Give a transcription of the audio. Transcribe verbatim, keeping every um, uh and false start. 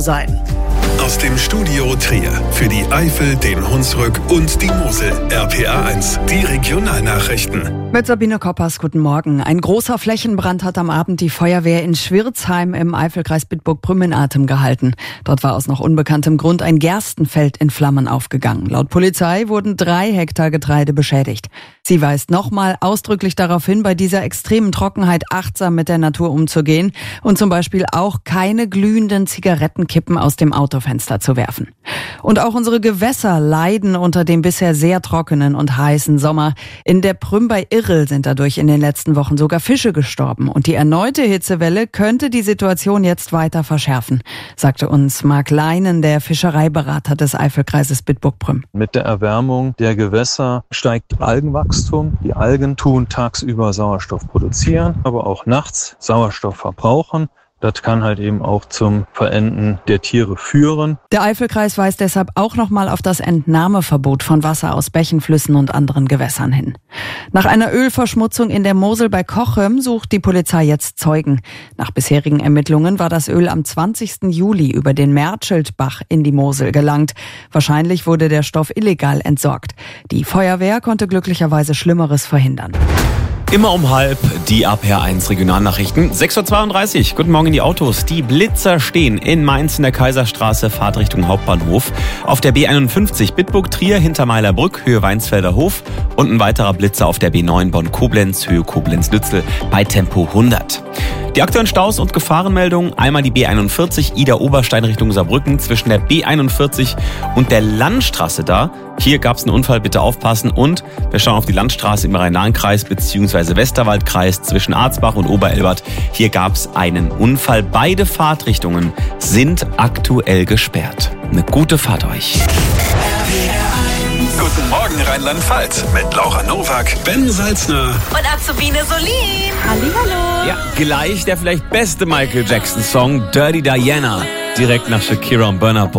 sein. Aus dem Studio Trier für die Eifel, den Hunsrück und die Mosel. R P R eins, die Regionalnachrichten. Mit Sabine Koppers, guten Morgen. Ein großer Flächenbrand hat am Abend die Feuerwehr in Schwirzheim im Eifelkreis Bitburg-Prüm in Atem gehalten. Dort war aus noch unbekanntem Grund ein Gerstenfeld in Flammen aufgegangen. Laut Polizei wurden drei Hektar Getreide beschädigt. Sie weist nochmal ausdrücklich darauf hin, bei dieser extremen Trockenheit achtsam mit der Natur umzugehen und zum Beispiel auch keine glühenden Zigarettenkippen aus dem Autofenster zu werfen. Und auch unsere Gewässer leiden unter dem bisher sehr trockenen und heißen Sommer. In der Prüm bei Irrel sind dadurch in den letzten Wochen sogar Fische gestorben. Und die erneute Hitzewelle könnte die Situation jetzt weiter verschärfen, sagte uns Marc Leinen, der Fischereiberater des Eifelkreises Bitburg-Prüm. Mit der Erwärmung der Gewässer steigt Algenwachstum. Die Algen tun tagsüber Sauerstoff produzieren, aber auch nachts Sauerstoff verbrauchen. Das kann halt eben auch zum Verenden der Tiere führen. Der Eifelkreis weist deshalb auch nochmal auf das Entnahmeverbot von Wasser aus Bächen, Flüssen und anderen Gewässern hin. Nach einer Ölverschmutzung in der Mosel bei Cochem sucht die Polizei jetzt Zeugen. Nach bisherigen Ermittlungen war das Öl am zwanzigsten Juli über den Mertschildbach in die Mosel gelangt. Wahrscheinlich wurde der Stoff illegal entsorgt. Die Feuerwehr konnte glücklicherweise Schlimmeres verhindern. Immer um halb die R P R eins Regionalnachrichten. sechs Uhr zweiunddreißig. Guten Morgen in die Autos. Die Blitzer stehen in Mainz in der Kaiserstraße, Fahrt Richtung Hauptbahnhof. Auf der B einundfünfzig Bitburg-Trier hinter Meilerbrück, Höhe Weinsfelder Hof. Und ein weiterer Blitzer auf der B neun Bonn-Koblenz, Höhe Koblenz-Lützel bei Tempo hundert. Die aktuellen Staus und Gefahrenmeldungen, einmal die B einundvierzig Ida-Oberstein Richtung Saarbrücken zwischen der B einundvierzig und der Landstraße da. Hier gab es einen Unfall, bitte aufpassen. Und wir schauen auf die Landstraße im Rhein-Lahn-Kreis bzw. Westerwaldkreis zwischen Arzbach und Oberelbert. Hier gab es einen Unfall. Beide Fahrtrichtungen sind aktuell gesperrt. Eine gute Fahrt euch. Guten Morgen Rheinland-Pfalz mit Laura Nowak, Ben Salzner und Azubine Solin. Hallihallo. Ja, gleich der vielleicht beste Michael Jackson-Song Dirty Diana. Direkt nach Shakira und Burna Boy.